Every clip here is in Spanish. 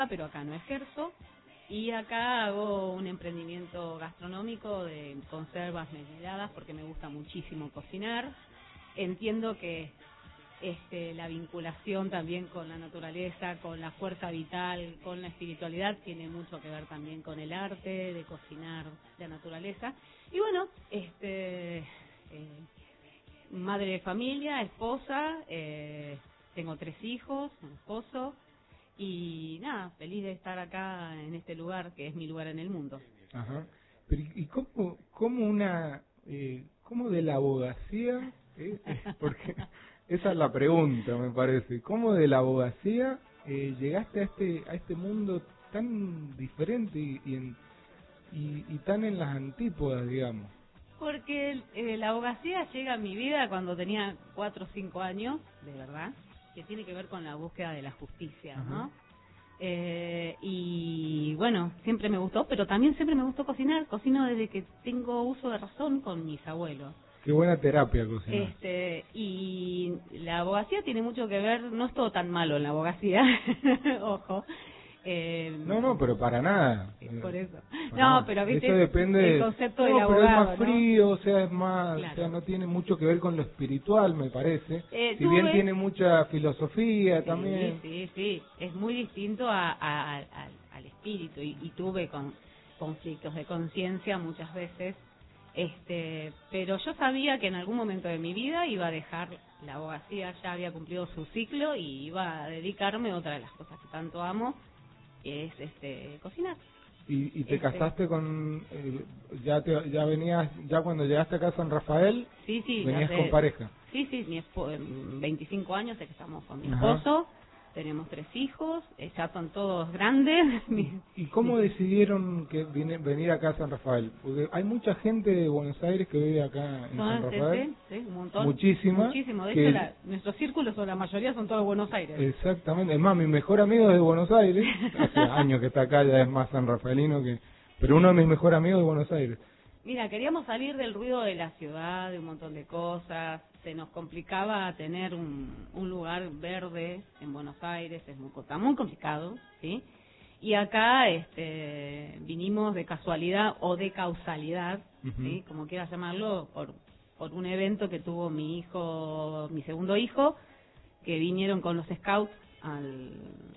pero acá no ejerzo. Y acá hago un emprendimiento gastronómico de conservas mediladas porque me gusta muchísimo cocinar. Entiendo que la vinculación también con la naturaleza, con la fuerza vital, con la espiritualidad, tiene mucho que ver también con el arte de cocinar de naturaleza. Y bueno, madre de familia, esposa, tengo 3 hijos, un esposo. Y nada, feliz de estar acá en este lugar que es mi lugar en el mundo. Ajá. Pero ¿y cómo de la abogacía? Porque esa es la pregunta, me parece. ¿Cómo de la abogacía llegaste a este mundo tan diferente y tan en las antípodas, digamos? Porque la abogacía llega a mi vida cuando tenía 4 o 5 años, de verdad, que tiene que ver con la búsqueda de la justicia, ¿no? Y bueno, siempre me gustó, pero también siempre me gustó cocinar. Cocino desde que tengo uso de razón con mis abuelos. Qué buena terapia cocinar. Y la abogacía tiene mucho que ver, no es todo tan malo en la abogacía, ojo. No, pero para nada. Por eso. No, pero viste, eso depende el concepto del abogado, pero es más frío, ¿no? o sea, es más, Claro. o sea, no tiene mucho que ver con lo espiritual, me parece. Si Tuve... bien tiene mucha filosofía también. Sí, es muy distinto al espíritu y tuve conflictos de conciencia muchas veces. Pero yo sabía que en algún momento de mi vida iba a dejar la abogacía, ya había cumplido su ciclo y iba a dedicarme a otra de las cosas que tanto amo, que es cocinar. ¿Y te casaste con ya venías cuando llegaste acá a San Rafael? Sí, venías con pareja. Sí, 25 años es que estamos con mi Ajá. esposo. Tenemos 3 hijos, ya son todos grandes. ¿Y cómo decidieron venir acá a San Rafael? Porque hay mucha gente de Buenos Aires que vive acá en San Rafael. Sí, un montón. Muchísima. Muchísimo. De hecho, nuestros círculos, o la mayoría, son todos de Buenos Aires. Exactamente. Es más, mi mejor amigo es de Buenos Aires. Hace años que está acá, ya es más sanrafaelino que... Pero uno de mis mejores amigos es de Buenos Aires. Mira, queríamos salir del ruido de la ciudad, de un montón de cosas. Se nos complicaba tener un lugar verde en Buenos Aires, está muy complicado, ¿sí? Y acá vinimos de casualidad o de causalidad, ¿sí? Como quieras llamarlo, por un evento que tuvo mi segundo hijo, que vinieron con los scouts al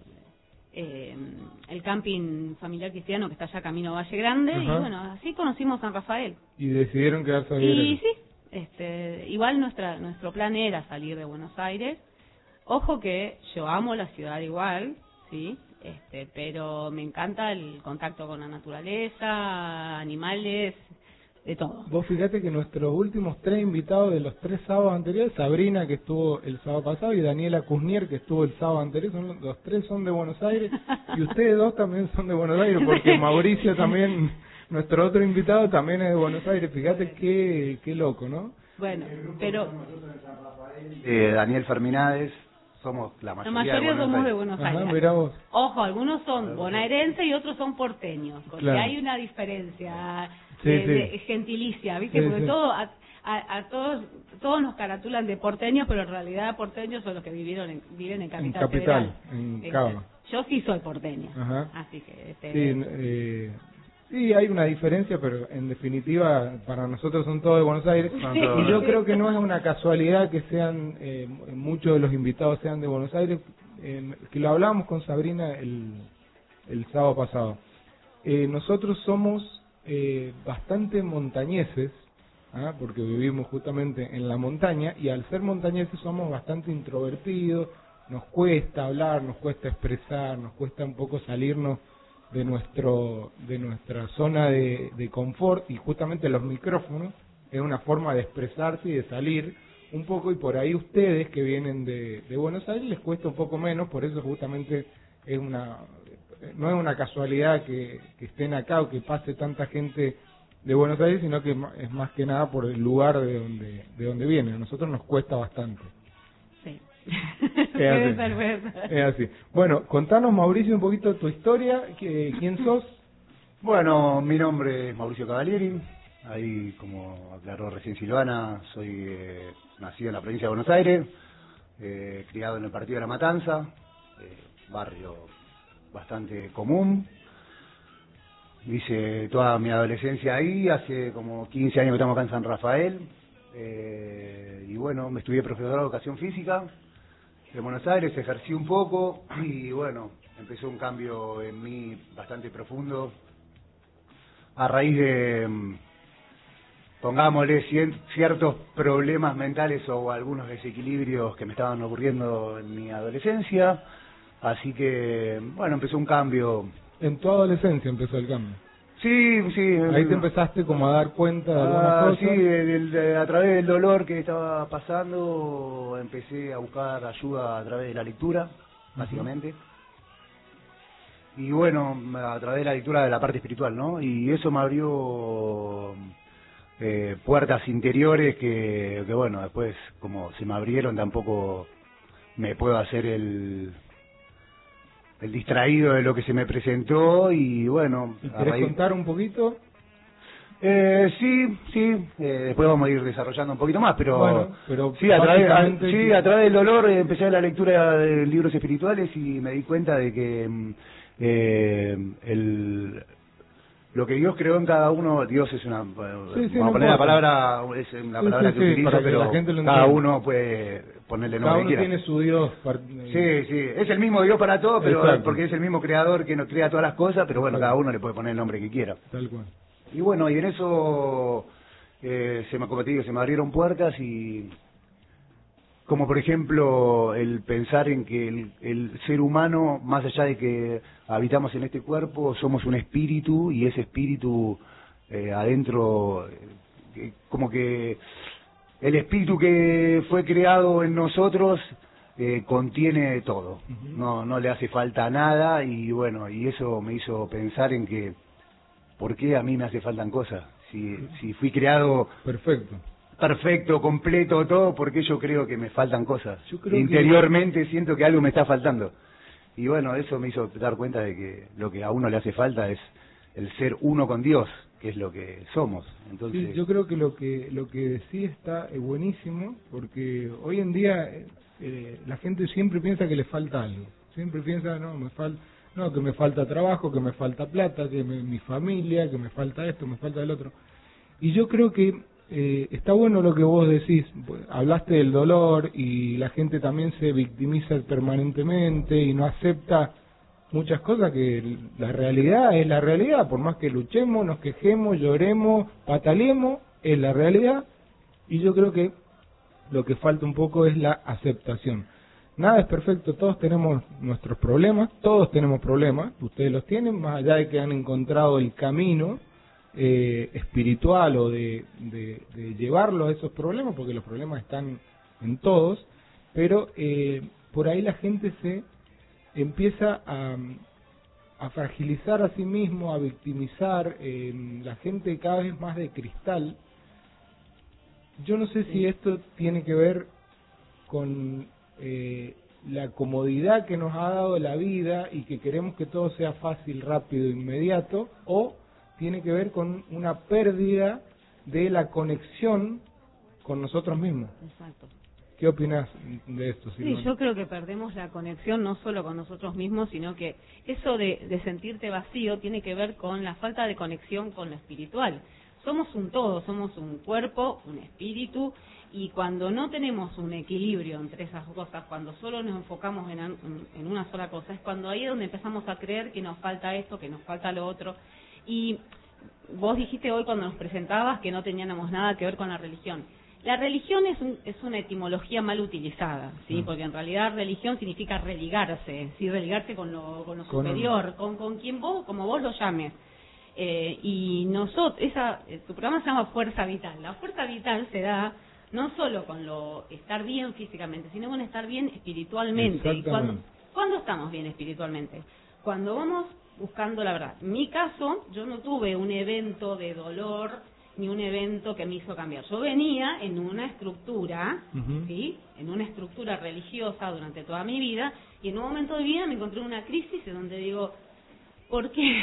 el camping familiar cristiano que está allá camino a Valle Grande. Ajá. Y bueno, así conocimos San Rafael. Y decidieron quedarse a vivir. Y sí, igual nuestro plan era salir de Buenos Aires. Ojo que yo amo la ciudad igual, sí, pero me encanta el contacto con la naturaleza, animales, de todo. Vos fíjate que nuestros últimos 3 invitados de los 3 sábados anteriores, Sabrina, que estuvo el sábado pasado, y Daniela Kuznier, que estuvo el sábado anterior, los 3 son de Buenos Aires, y ustedes 2 también son de Buenos Aires, porque Mauricio también, nuestro otro invitado, también es de Buenos Aires. Fíjate qué loco, ¿no? Bueno, pero... Daniel Ferminades, somos la mayoría somos de Buenos Aires. Ajá, mirá vos. Ojo, algunos son bonaerenses y otros son porteños, porque claro. hay una diferencia... Sí. de gentilicia, ¿viste? Sí, porque sí. todos nos caratulan de porteños, pero en realidad porteños son los que viven en Capital. En Capital, Federal. en Cava. Yo sí soy porteña. Ajá. Así que... Sí, hay una diferencia, pero en definitiva para nosotros son todos de Buenos Aires. Sí. Y yo creo que no es una casualidad que sean muchos de los invitados sean de Buenos Aires, que lo hablábamos con Sabrina el sábado pasado. Nosotros somos bastante montañeses, porque vivimos justamente en la montaña, y al ser montañeses somos bastante introvertidos, nos cuesta hablar, nos cuesta expresar, nos cuesta un poco salirnos de nuestra zona de confort, y justamente los micrófonos es una forma de expresarse y de salir un poco, y por ahí ustedes que vienen de Buenos Aires les cuesta un poco menos, por eso justamente no es una casualidad que estén acá o que pase tanta gente de Buenos Aires, sino que es más que nada por el lugar de donde vienen. A nosotros nos cuesta bastante. Sí. Es así. Bueno, contanos, Mauricio, un poquito tu historia. ¿Quién sos? Bueno, mi nombre es Mauricio Cavalieri. Ahí, como aclaró recién Silvana, soy nacido en la provincia de Buenos Aires, criado en el partido de La Matanza, barrio bastante común. Hice toda mi adolescencia ahí, hace como 15 años que estamos acá en San Rafael. Y bueno, me estudié profesorado de educación física en Buenos Aires, ejercí un poco y bueno, empezó un cambio en mí bastante profundo a raíz de, pongámosle, ciertos problemas mentales o algunos desequilibrios que me estaban ocurriendo en mi adolescencia. Así que, bueno, empezó un cambio. En tu adolescencia empezó el cambio. Sí, sí. Ahí te empezaste como a dar cuenta de algunas cosas. Sí, a través del dolor que estaba pasando, empecé a buscar ayuda a través de la lectura, básicamente. Y bueno, a través de la lectura de la parte espiritual, ¿no? Y eso me abrió puertas interiores que bueno, después como se me abrieron tampoco me puedo hacer el distraído de lo que se me presentó y bueno... ¿Querés contar un poquito? Sí, después vamos a ir desarrollando un poquito más, pero, bueno, pero sí, a través del dolor empecé la lectura de libros espirituales y me di cuenta de que lo que Dios creó en cada uno, Dios es una... vamos a poner la palabra, es una palabra que utilizo, pero cada uno puede ponerle el nombre que quiera. Cada uno tiene su Dios. Sí, es el mismo Dios para todos, pero porque es el mismo creador que nos crea todas las cosas, pero bueno, cada uno le puede poner el nombre que quiera. Tal cual. Y bueno, y en eso, como te digo, se me abrieron puertas y... Como por ejemplo el pensar en que el ser humano, más allá de que habitamos en este cuerpo, somos un espíritu y ese espíritu adentro, como que el espíritu que fue creado en nosotros contiene todo, no le hace falta nada y bueno, y eso me hizo pensar en que ¿por qué a mí me hace faltan cosas? Si fui creado... Perfecto, completo, todo, porque yo creo que me faltan cosas. Interiormente siento que algo me está faltando. Y bueno, eso me hizo dar cuenta de que lo que a uno le hace falta es el ser uno con Dios, que es lo que somos. Entonces, sí, yo creo que lo que decís está buenísimo, porque hoy en día la gente siempre piensa que le falta algo. Siempre piensa, que me falta trabajo, que me falta plata, que mi familia, que me falta esto, me falta el otro. Y yo creo que está bueno lo que vos decís, hablaste del dolor y la gente también se victimiza permanentemente y no acepta muchas cosas, que la realidad es la realidad, por más que luchemos, nos quejemos, lloremos, pataleemos, es la realidad. Y yo creo que lo que falta un poco es la aceptación. Nada es perfecto, todos tenemos nuestros problemas, ustedes los tienen, más allá de que han encontrado el camino espiritual o de llevarlo a esos problemas, porque los problemas están en todos, pero por ahí la gente se empieza a fragilizar a sí mismo, a victimizar, la gente cada vez más de cristal. Yo no sé si esto tiene que ver con la comodidad que nos ha dado la vida y que queremos que todo sea fácil, rápido, inmediato, o tiene que ver con una pérdida de la conexión con nosotros mismos. Exacto. ¿Qué opinas de esto, Silvana? Sí, yo creo que perdemos la conexión no solo con nosotros mismos, sino que eso de sentirte vacío tiene que ver con la falta de conexión con lo espiritual. Somos un todo, somos un cuerpo, un espíritu, y cuando no tenemos un equilibrio entre esas cosas, cuando solo nos enfocamos en una sola cosa, es cuando ahí es donde empezamos a creer que nos falta esto, que nos falta lo otro. Y vos dijiste hoy cuando nos presentabas que no teníamos nada que ver con la religión. La religión es una etimología mal utilizada, ¿sí? Porque en realidad religión significa religarse, ¿sí? Religarse con lo superior, con quien vos, como vos lo llames. Y nosotros, tu programa se llama Fuerza Vital. La fuerza vital se da no solo con lo estar bien físicamente, sino con estar bien espiritualmente. ¿Y cuándo estamos bien espiritualmente? Cuando vamos buscando la verdad. En mi caso, yo no tuve un evento de dolor ni un evento que me hizo cambiar. Yo venía en una estructura, ¿sí? En una estructura religiosa durante toda mi vida, y en un momento de vida me encontré en una crisis en donde digo, ¿por qué?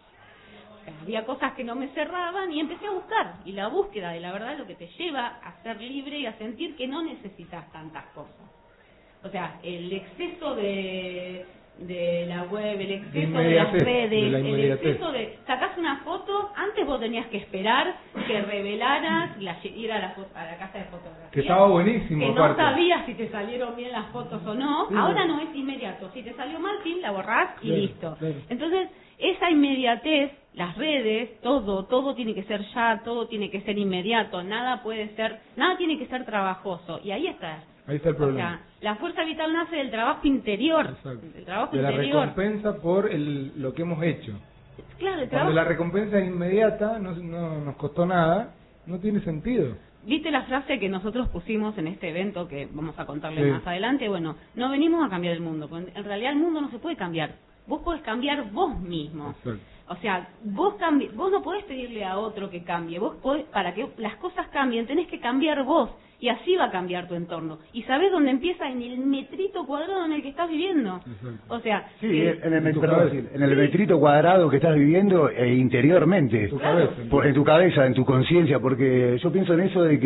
Había cosas que no me cerraban y empecé a buscar. Y la búsqueda de la verdad es lo que te lleva a ser libre y a sentir que no necesitas tantas cosas. O sea, el exceso de de la web, el exceso de las inmediatez, redes, de la el inmediatez. exceso de sacás una foto, antes vos tenías que esperar que revelaras, ir a la casa de fotografía, Que estaba buenísimo, que no aparte. sabías si te salieron bien las fotos o no. Sí, Ahora no es inmediato, si te salió mal, fin, la borrás y claro, listo. claro. Entonces, esa inmediatez, las redes, todo tiene que ser ya, todo tiene que ser inmediato, nada tiene que ser trabajoso, y ahí está. Ahí está el O problema. sea, la fuerza vital nace del trabajo interior, Exacto. del trabajo De la interior. recompensa por lo que hemos hecho. Claro, el Cuando trabajo. la recompensa es inmediata, no nos costó nada, no tiene sentido. ¿Viste la frase que nosotros pusimos en este evento que vamos a contarles Sí. más adelante? Bueno, no venimos a cambiar el mundo, porque en realidad el mundo no se puede cambiar. Vos podés cambiar vos mismo. Exacto. O sea, vos no podés pedirle a otro que cambie. Vos podés, para que las cosas cambien, tenés que cambiar vos. Y así va a cambiar tu entorno. Y sabés dónde empieza, en el metrito cuadrado en el que estás viviendo. Exacto. O sea, Sí, que- en el metrito cuadrado que estás viviendo interiormente, Tu cabeza. en tu cabeza, en tu conciencia, porque yo pienso en eso de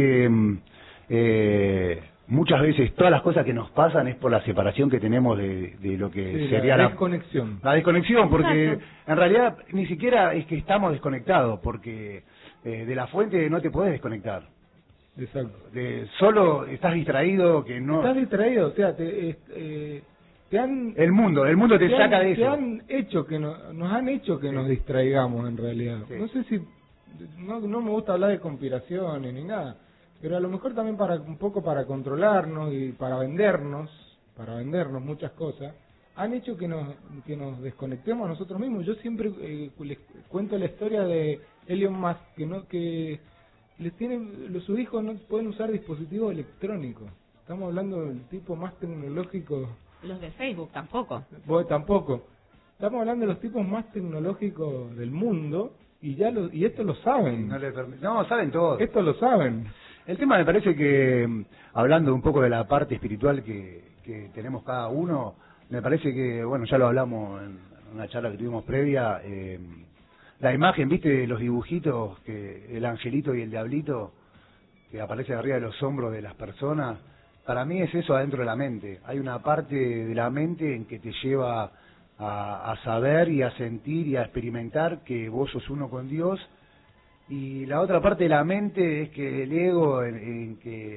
que muchas veces todas las cosas que nos pasan es por la separación que tenemos de lo que Sí, sería la desconexión. la desconexión, porque Exacto. en realidad ni siquiera es que estamos desconectados, porque de la fuente no te podés desconectar. Exacto. Solo estás distraído, que no... Estás distraído, o sea, te han... El mundo te saca de Te eso. han hecho que nos han hecho que nos distraigamos en realidad. Sí. No sé si... No me gusta hablar de conspiraciones ni nada, pero a lo mejor también un poco para controlarnos y para vendernos muchas cosas, han hecho que nos desconectemos a nosotros mismos. Yo siempre les cuento la historia de Elon Musk, que sus hijos no pueden usar dispositivos electrónicos. Estamos hablando del tipo más tecnológico. los de Facebook tampoco. Vos tampoco. Estamos hablando de los tipos más tecnológicos del mundo y esto lo saben. No, saben todo. Esto lo saben. El tema me parece que, hablando un poco de la parte espiritual que tenemos cada uno, me parece que, bueno, ya lo hablamos en una charla que tuvimos previa, la imagen, viste, de los dibujitos, que el angelito y el diablito, que aparece arriba de los hombros de las personas, para mí es eso adentro de la mente. Hay una parte de la mente en que te lleva a saber y a sentir y a experimentar que vos sos uno con Dios, y la otra parte de la mente es que el ego, el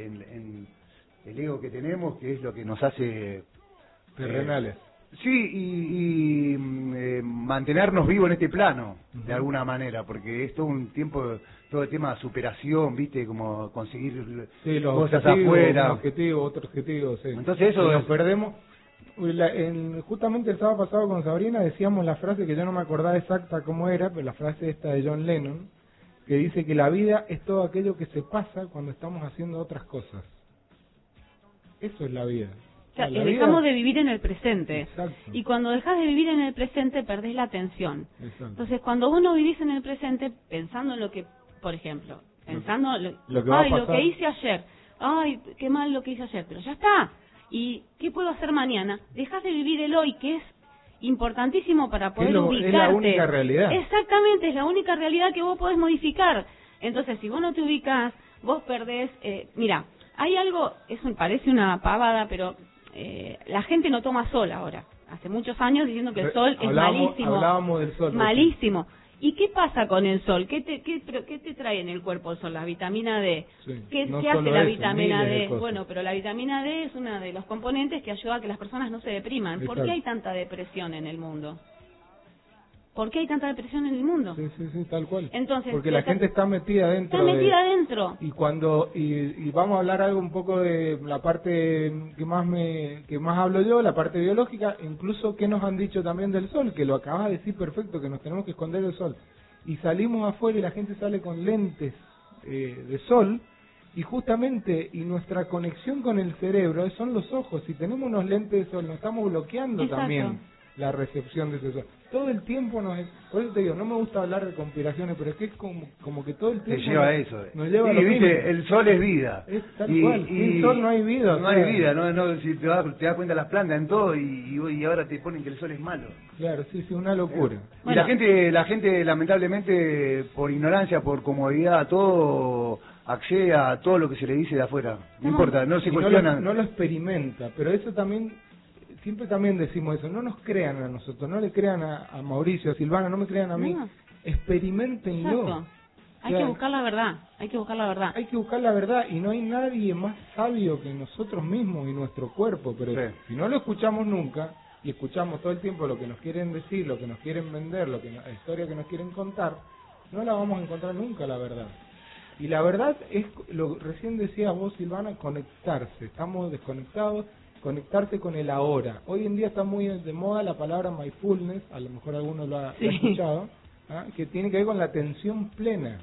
ego que tenemos, que es lo que nos hace Terrenales. sí, y mantenernos vivos en este plano, de alguna manera, porque es todo un tiempo, todo el tema de superación, viste, como conseguir Sí, los cosas objetivos, afuera. un objetivo, otro objetivo, sí. Entonces eso Y nos es- perdemos. Justamente el sábado pasado con Sabrina decíamos la frase que yo no me acordaba exacta cómo era, pero la frase esta de John Lennon, que dice que la vida es todo aquello que se pasa cuando estamos haciendo otras cosas. Eso es la vida. O sea, La dejamos vida- de vivir en el presente. Exacto. Y cuando dejas de vivir en el presente, perdés la atención. Exacto. Entonces, cuando vos no vivís en el presente, pensando en lo que, por ejemplo, pensando lo que va a ay, lo pasar. que hice ayer, ay, qué mal lo que hice ayer, pero ya está. ¿Y qué puedo hacer mañana? Dejas de vivir el hoy, que es importantísimo para poder ubicarte. es la única realidad. Exactamente, es la única realidad que vos podés modificar. Entonces, si vos no te ubicás, vos perdés... mira, hay algo, parece una pavada, pero la gente no toma sol ahora. Hace muchos años diciendo que el sol es malísimo. Hablábamos del sol. Malísimo. ¿Y qué pasa con el sol? ¿Qué te trae en el cuerpo el sol? La vitamina D. Sí, ¿Qué no hace solo la eso, vitamina miles de D? cosas. Bueno, pero la vitamina D es uno de los componentes que ayuda a que las personas no se depriman. ¿Por Exacto. qué hay tanta depresión en el mundo? ¿Por qué hay tanta depresión en el mundo? Sí, tal cual. Entonces, porque la gente está metida dentro. Está metida adentro. Y y vamos a hablar algo un poco de la parte que más hablo yo, la parte biológica, incluso que nos han dicho también del sol, que lo acabas de decir perfecto, que nos tenemos que esconder del sol. Y salimos afuera y la gente sale con lentes de sol, y justamente, y nuestra conexión con el cerebro son los ojos. Si tenemos unos lentes de sol, nos estamos bloqueando Exacto. también la recepción de ese sol. Todo el tiempo por eso te digo, no me gusta hablar de conspiraciones, pero es que es como que todo el te tiempo lleva a eso. nos lleva a Sí, lo viste, mismo. el sol es vida. Es tal cual, sin sol no hay vida, No o sea. hay vida, no, si te das cuenta las plantas en todo y ahora te ponen que el sol es malo. Claro, sí, una locura. Y Bueno. la gente lamentablemente por ignorancia, por comodidad, todo accede a todo lo que se le dice de afuera. No importa, no se Y cuestionan. no lo experimenta, pero eso también siempre también decimos eso, no nos crean a nosotros, no le crean a Mauricio, a Silvana, no me crean a mí, No. experimentenlo. Exacto. Hay que buscar la verdad, hay que buscar la verdad. Hay que buscar la verdad y no hay nadie más sabio que nosotros mismos y nuestro cuerpo, pero Sí. si no lo escuchamos nunca y escuchamos todo el tiempo lo que nos quieren decir, lo que nos quieren vender, la historia que nos quieren contar, no la vamos a encontrar nunca la verdad. Y la verdad es, lo recién decías vos, Silvana, conectarse. Estamos desconectados, conectarse con el ahora. Hoy en día está muy de moda la palabra mindfulness, a lo mejor alguno lo ha escuchado, ¿ah? Que tiene que ver con la atención plena.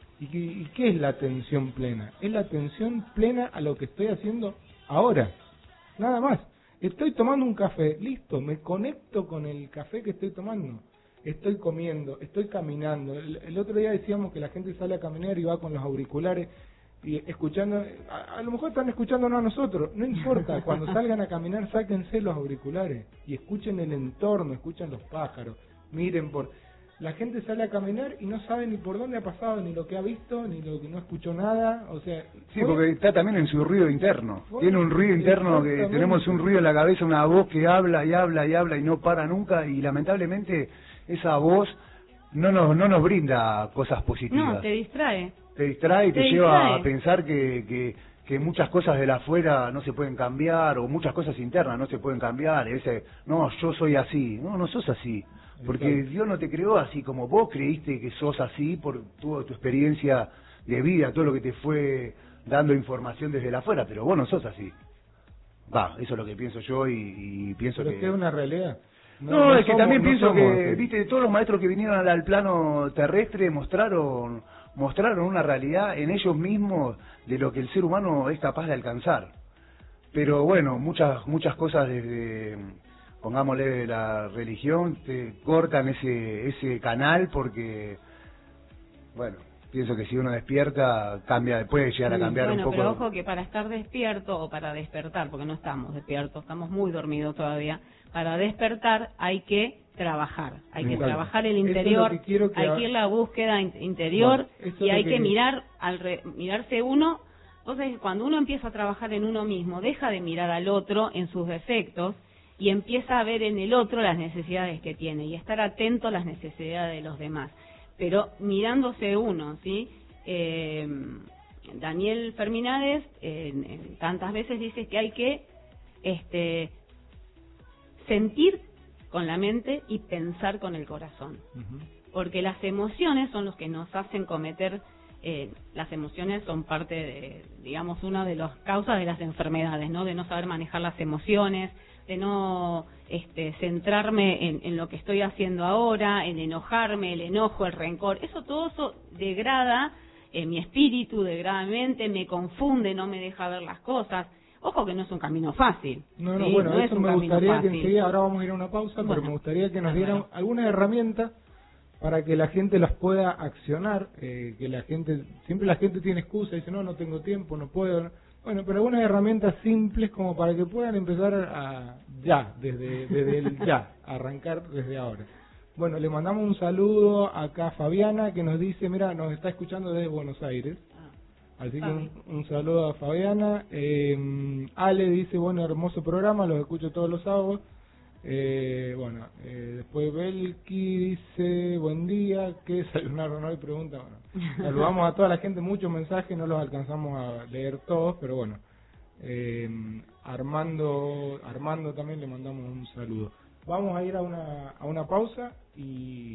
¿Y qué es la atención plena? Es la atención plena a lo que estoy haciendo ahora, nada más. Estoy tomando un café, listo, me conecto con el café que estoy tomando. Estoy comiendo, estoy caminando. El otro día decíamos que la gente sale a caminar y va con los auriculares y escuchando, a lo mejor están escuchándonos a nosotros, no importa, cuando salgan a caminar sáquense los auriculares y escuchen el entorno, escuchen los pájaros, miren por... La gente sale a caminar y no sabe ni por dónde ha pasado, ni lo que ha visto, ni lo que no escuchó nada, o sea... Sí, porque está también en su ruido interno. Tiene un ruido interno que tenemos un ruido en la cabeza, una voz que habla y habla y habla y no para nunca, y lamentablemente esa voz no nos brinda cosas positivas. No, te distrae. Te distrae y te Te lleva distrae. a pensar que muchas cosas de la afuera no se pueden cambiar, o muchas cosas internas no se pueden cambiar. Ese, no, yo soy así. No, no sos así. Porque Dios no te creó así como vos creíste que sos así por toda tu experiencia de vida, todo lo que te fue dando información desde la afuera, pero vos no sos así. Va, eso es lo que pienso yo y pienso Pero que... es que es una realidad. No, es que somos- también no pienso somos que, así. viste, todos los maestros que vinieron al plano terrestre mostraron una realidad en ellos mismos de lo que el ser humano es capaz de alcanzar. Pero bueno, muchas cosas desde, pongámosle, de la religión, te cortan ese canal porque, bueno, pienso que si uno despierta, puede llegar a cambiar Bueno, un poco. pero ojo que para estar despierto o para despertar, porque no estamos despiertos, estamos muy dormidos todavía, para despertar hay que trabajar, hay que Exacto. trabajar el Eso es lo interior, que quiero que hay ha- que ir a la búsqueda interior Bueno, eso y es hay lo que que- mirar mirarse uno. Entonces, cuando uno empieza a trabajar en uno mismo, deja de mirar al otro en sus defectos y empieza a ver en el otro las necesidades que tiene y estar atento a las necesidades de los demás, pero mirándose uno, ¿sí? Daniel Ferminades tantas veces dice que hay que sentir con la mente y pensar con el corazón, Ujú. porque las emociones son los que nos hacen cometer, las emociones son parte de, digamos, una de las causas de las enfermedades, ¿no? De no saber manejar las emociones, de no centrarme en lo que estoy haciendo ahora, en enojarme, el enojo, el rencor, todo eso degrada mi espíritu, degrada mi mente, me confunde, no me deja ver las cosas. Ojo que no es un camino fácil. No, ¿sí? bueno, no es eso un me camino gustaría que fácil. enseguida, ahora vamos a ir a una pausa, pero Bueno, me gustaría que nos dieran bárbaro. algunas herramientas para que la gente las pueda accionar, que la gente, siempre la gente tiene excusa, dice no tengo tiempo, no puedo. Bueno, pero algunas herramientas simples como para que puedan empezar desde el ya, arrancar desde ahora. Bueno, le mandamos un saludo acá a Fabiana que nos dice, mira, nos está escuchando desde Buenos Aires. Así que un saludo a Fabiana. Ale dice, bueno, hermoso programa, los escucho todos los sábados. Después Belki dice, buen día, ¿qué desayunaron hoy? Pregunta. Bueno, saludamos a toda la gente, muchos mensajes, no los alcanzamos a leer todos, pero bueno. Armando también le mandamos un saludo. Vamos a ir a una pausa y